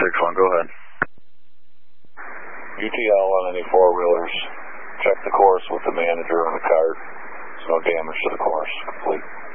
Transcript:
661, go ahead. UTL on any four-wheelers. Check the course with the manager on the cart. There's no damage to the course. Complete.